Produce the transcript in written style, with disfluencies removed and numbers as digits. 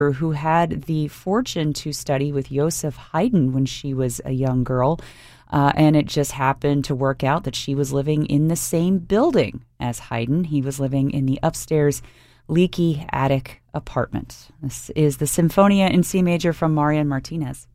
who had the fortune to study with Joseph Haydn when she was a young girl. And it just happened to work out that she was living in the same building as Haydn. He was living in the upstairs leaky attic apartment. This is the Sinfonia in C major from Marian Martinez.